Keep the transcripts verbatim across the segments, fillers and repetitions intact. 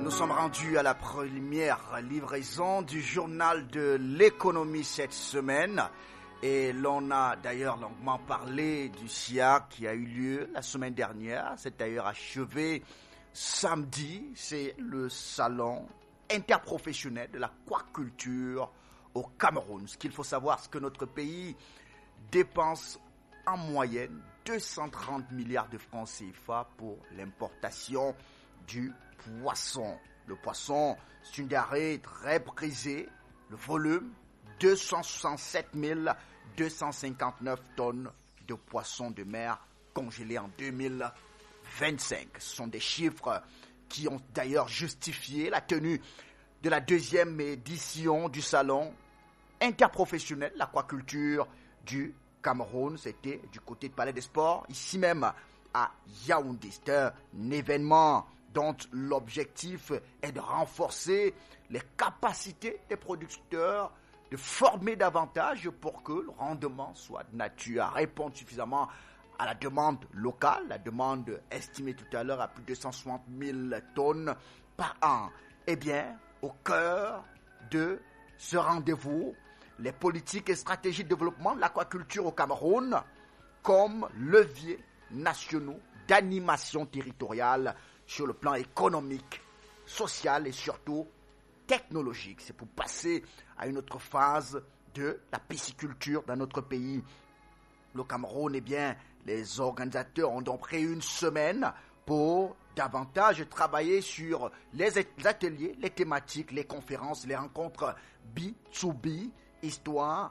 nous sommes rendus à la première livraison du journal de l'économie cette semaine. Et l'on a d'ailleurs longuement parlé du S I A C qui a eu lieu la semaine dernière. C'est d'ailleurs achevé samedi. C'est le salon interprofessionnel de l'aquaculture au Cameroun. Ce qu'il faut savoir, c'est que notre pays dépense en moyenne deux cent trente milliards de francs C F A pour l'importation du poisson. Le poisson, c'est une denrée très prisée. Le volume, deux cent soixante-sept mille deux cent cinquante-neuf tonnes de poissons de mer congelés en deux mille vingt-cinq. Ce sont des chiffres qui ont d'ailleurs justifié la tenue de la deuxième édition du salon interprofessionnel de l'aquaculture du Cameroun. C'était du côté de Palais des Sports, ici même à Yaoundé. C'est un événement dont l'objectif est de renforcer les capacités des producteurs, de former davantage pour que le rendement soit de nature à répondre suffisamment à la demande locale, la demande estimée tout à l'heure à plus de cent soixante mille tonnes par an. Eh bien, au cœur de ce rendez-vous, les politiques et stratégies de développement de l'aquaculture au Cameroun comme leviers nationaux d'animation territoriale sur le plan économique, social et surtout technologique. C'est pour passer à une autre phase de la pisciculture dans notre pays. Le Cameroun, eh bien, les organisateurs ont donc pris une semaine pour davantage travailler sur les ateliers, les thématiques, les conférences, les rencontres B deux B, histoire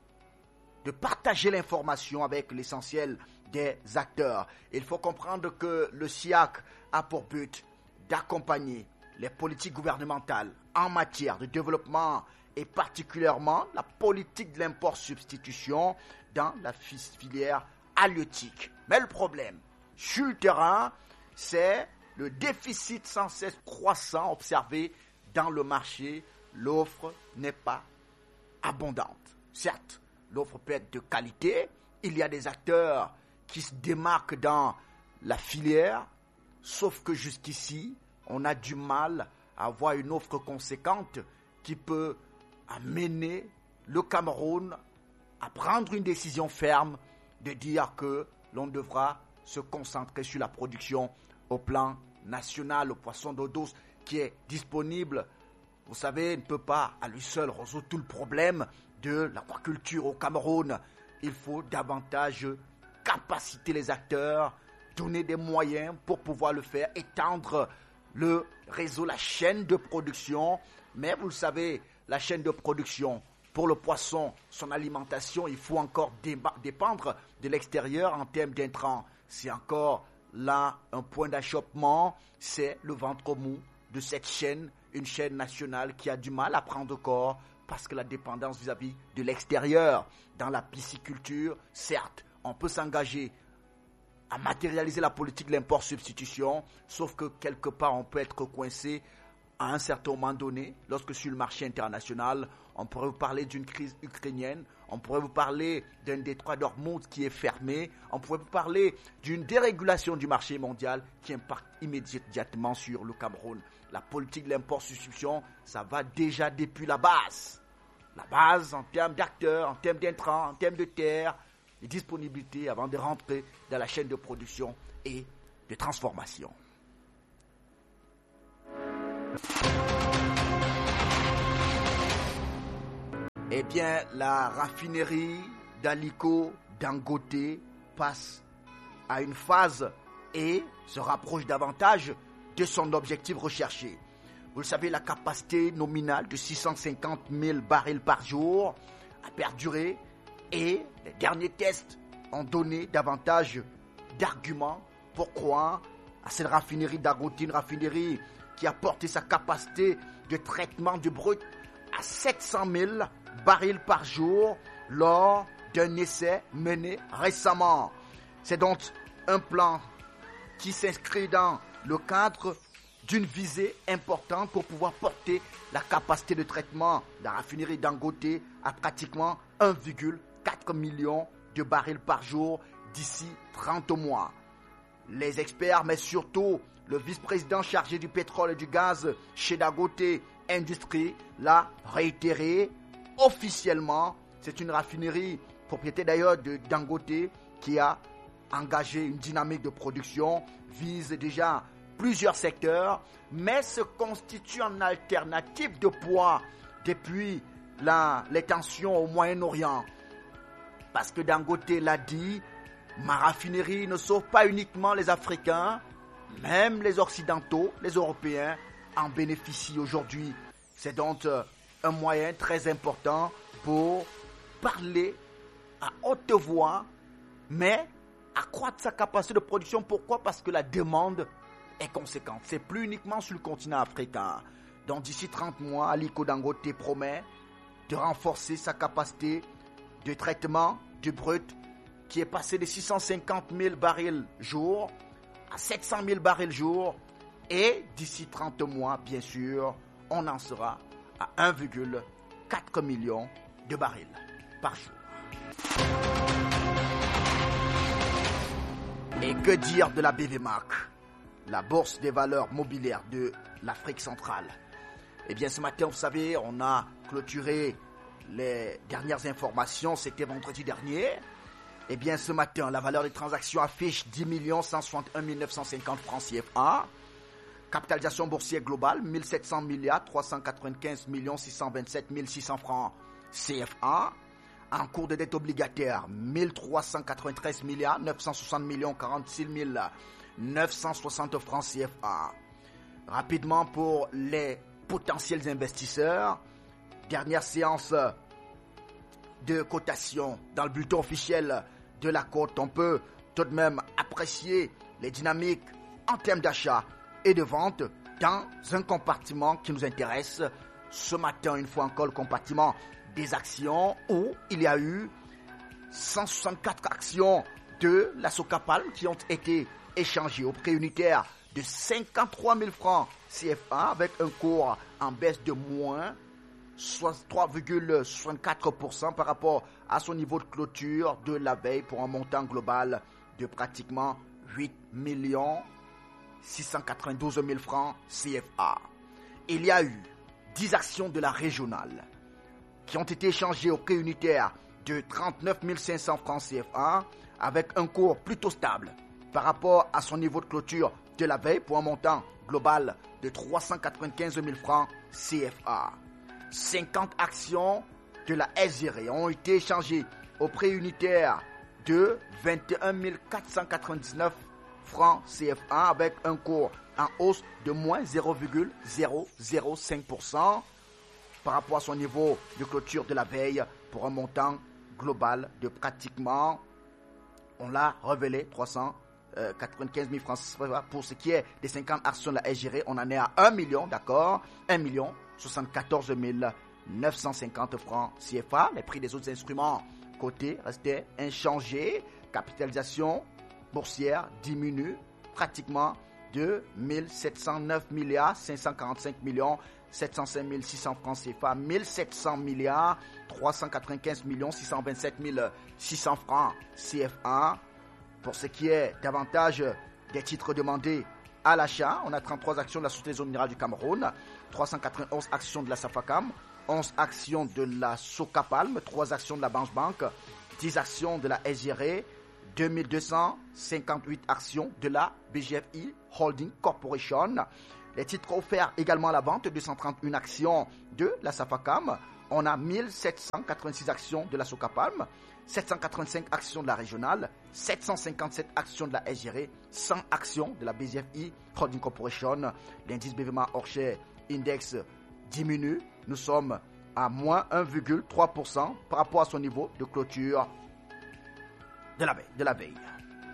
de partager l'information avec l'essentiel des acteurs. Il faut comprendre que le S I A C a pour but d'accompagner les politiques gouvernementales en matière de développement et particulièrement la politique de l'import-substitution dans la filière halieutique. Mais le problème, sur le terrain, c'est le déficit sans cesse croissant observé dans le marché. L'offre n'est pas abondante. Certes, l'offre peut être de qualité. Il y a des acteurs qui se démarquent dans la filière, sauf que jusqu'ici, on a du mal à avoir une offre conséquente qui peut amener le Cameroun à prendre une décision ferme de dire que l'on devra se concentrer sur la production au plan national. Le poisson d'eau douce qui est disponible, vous savez, ne peut pas à lui seul résoudre tout le problème de l'aquaculture au Cameroun. Il faut davantage capaciter les acteurs, donner des moyens pour pouvoir le faire, étendre le réseau, la chaîne de production. Mais vous le savez, la chaîne de production, pour le poisson, son alimentation, il faut encore déba- dépendre de l'extérieur en termes d'intrants. C'est encore là un point d'achoppement, c'est le ventre mou de cette chaîne, une chaîne nationale qui a du mal à prendre corps parce que la dépendance vis-à-vis de l'extérieur. Dans la pisciculture, certes, on peut s'engager à matérialiser la politique de l'import-substitution, sauf que quelque part on peut être coincé à un certain moment donné, lorsque sur le marché international, on pourrait vous parler d'une crise ukrainienne, on pourrait vous parler d'un détroit d'Ormuz qui est fermé, on pourrait vous parler d'une dérégulation du marché mondial qui impacte immédiatement sur le Cameroun. La politique de l'import-substitution, ça va déjà depuis la base. La base en termes d'acteurs, en termes d'intrants, en termes de terres, de disponibilité avant de rentrer dans la chaîne de production et de transformation. Eh bien, la raffinerie d'Aliko Dangote passe à une phase et se rapproche davantage de son objectif recherché. Vous le savez, la capacité nominale de six cent cinquante mille barils par jour a perduré et les derniers tests ont donné davantage d'arguments pour croire à cette raffinerie Dangote, une raffinerie qui a porté sa capacité de traitement du brut à sept cent mille barils par jour lors d'un essai mené récemment. C'est donc un plan qui s'inscrit dans le cadre d'une visée importante pour pouvoir porter la capacité de traitement de la raffinerie Dangote à pratiquement un virgule quatre million de barils par jour d'ici trente mois. Les experts, mais surtout le vice-président chargé du pétrole et du gaz chez Dangote Industries, l'a réitéré officiellement. C'est une raffinerie, propriété d'ailleurs de Dangote, qui a engagé une dynamique de production, vise déjà plusieurs secteurs, mais se constitue en alternative de poids depuis la, les tensions au Moyen-Orient. Parce que Dangote l'a dit, ma raffinerie ne sauve pas uniquement les Africains, même les Occidentaux, les Européens en bénéficient aujourd'hui. C'est donc un moyen très important pour parler à haute voix, mais accroître sa capacité de production. Pourquoi? Parce que la demande est conséquente. C'est plus uniquement sur le continent africain. Donc d'ici trente mois, Aliko Dangote promet de renforcer sa capacité de traitement du brut qui est passé de six cent cinquante mille barils jour à sept cent mille barils jour. Et d'ici trente mois, bien sûr, on en sera à un virgule quatre million de barils par jour. Et que dire de la B V M A C, la bourse des valeurs mobilières de l'Afrique centrale? Eh bien, ce matin, vous savez, on a clôturé les dernières informations, c'était vendredi dernier. Eh bien, ce matin, la valeur des transactions affiche dix millions cent soixante et un mille neuf cent cinquante francs C F A. Capitalisation boursière globale, mille sept cents milliards trois cent quatre-vingt-quinze millions six cent vingt-sept mille six cents francs C F A. En cours de dette obligataire, mille trois cent quatre-vingt-treize milliards neuf cent soixante millions quarante-six mille neuf cent soixante francs C F A. Rapidement pour les potentiels investisseurs, dernière séance de cotation dans le bulletin officiel de la cote, on peut tout de même apprécier les dynamiques en termes d'achat et de vente dans un compartiment qui nous intéresse. Ce matin, une fois encore, le compartiment des actions où il y a eu cent soixante-quatre actions de la Socapalm qui ont été échangées au prix unitaire de cinquante-trois mille francs C F A avec un cours en baisse de moins trois virgule soixante-quatre pour cent par rapport à son niveau de clôture de la veille pour un montant global de pratiquement huit millions six cent quatre-vingt-douze mille francs C F A. Il y a eu dix actions de la régionale qui ont été échangées au prix unitaire de trente-neuf mille cinq cents francs C F A avec un cours plutôt stable par rapport à son niveau de clôture de la veille pour un montant global de trois cent quatre-vingt-quinze mille francs C F A. cinquante actions de la S G R ont été échangées au prix unitaire de vingt et un mille quatre cent quatre-vingt-dix-neuf francs C F A avec un cours en hausse de moins zéro virgule zéro zéro cinq pour cent par rapport à son niveau de clôture de la veille pour un montant global de pratiquement, on l'a révélé, trois cent quatre-vingt-quinze mille francs C F A. Pour ce qui est des cinquante actions de la S G R, on en est à un million, d'accord, un million soixante-quatorze mille neuf cent cinquante francs C F A. Les prix des autres instruments cotés restaient inchangés. Capitalisation boursière diminue pratiquement de mille sept cent neuf milliards cinq cent quarante-cinq millions sept cent cinq mille six cents francs C F A, mille sept cents milliards trois cent quatre-vingt-quinze millions six cent vingt-sept mille six cents francs C F A. Pour ce qui est davantage des titres demandés à l'achat, on a trente-trois actions de la Société des eaux minérales du Cameroun, trois cent quatre-vingt-onze actions de la Safacam, onze actions de la Socapalm, trois actions de la Banque Bank, dix actions de la S G R, deux mille deux cent cinquante-huit actions de la B G F I Holding Corporation. Les titres offerts également à la vente, deux cent trente et une actions de la Safacam. On a mille sept cent quatre-vingt-six actions de la Socapalm, sept cent quatre-vingt-cinq actions de la régionale, sept cent cinquante-sept actions de la S G R, cent actions de la B G F I Holding Corporation. L'indice B V M A hors share index diminue. Nous sommes à moins un virgule trois pour cent par rapport à son niveau de clôture de la veille. De la veille.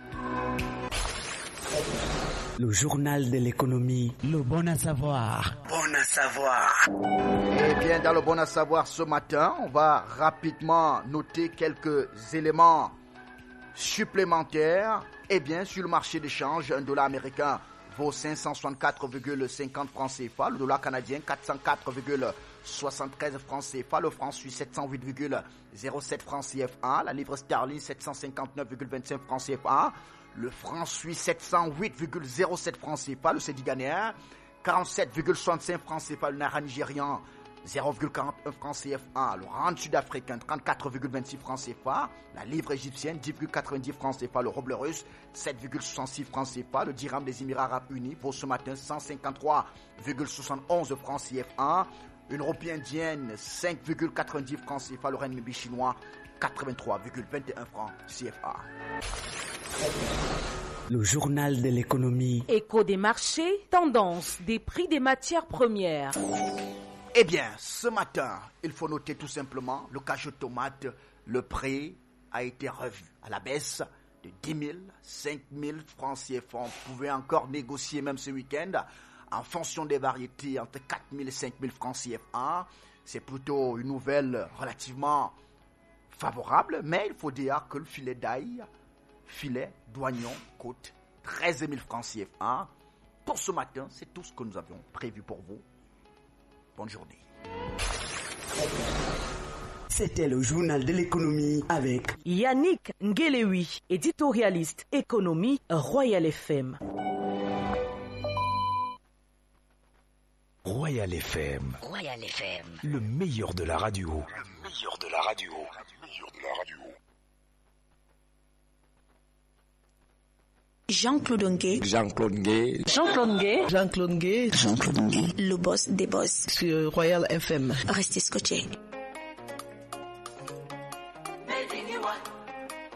Le journal de l'économie, le bon à savoir. Bon à savoir. Eh bien, dans le bon à savoir ce matin, on va rapidement noter quelques éléments supplémentaires. Eh bien, sur le marché d'échange, un dollar américain vaut cinq cent soixante-quatre virgule cinquante francs C F A, le dollar canadien quatre cent quatre virgule soixante-treize francs C F A, le franc suisse sept cent huit virgule zéro sept francs C F A, la livre sterling sept cent cinquante-neuf virgule vingt-cinq francs C F A, Le franc suisse, sept cent huit virgule zéro sept francs C F A. Le cédille ghanéen, quarante-sept virgule soixante-cinq francs C F A. Le naira nigérian, zéro virgule quarante-un francs C F A. Le rand sud-africain, trente-quatre virgule vingt-six francs C F A. La livre égyptienne, dix virgule quatre-vingt-dix francs C F A. Le rouble russe, sept virgule soixante-six francs C F A. Le dirham des Émirats arabes unis, pour ce matin, cent cinquante-trois virgule soixante et onze francs C F A. Une roupie indienne, cinq virgule quatre-vingt-dix francs C F A. Le renminbi chinois, quatre-vingt-trois virgule vingt et un francs C F A. Le journal de l'économie. Écho des marchés, tendance des prix des matières premières. Eh bien, ce matin, il faut noter tout simplement le cajou de tomate. Le prix a été revu à la baisse de dix mille, cinq mille francs C F A. On pouvait encore négocier même ce week-end en fonction des variétés entre quatre mille et cinq mille francs C F A. C'est plutôt une nouvelle relativement favorable, mais il faut dire que le filet d'ail, filet d'oignon coûte treize mille francs C F A. Pour ce matin, c'est tout ce que nous avions prévu pour vous. Bonne journée. C'était le journal de l'économie avec Yannick Ngelewi, éditorialiste économie Royal F M. Royal F M. Royal F M. Le meilleur de la radio. Le meilleur de la radio. Le meilleur de la radio. Jean-Claude Ngué. Jean-Claude Ngué. Jean-Claude Ngué. Jean-Claude Ngué. Jean-Claude Ngué. Le boss des boss. Sur Royal F M. Restez scotchés.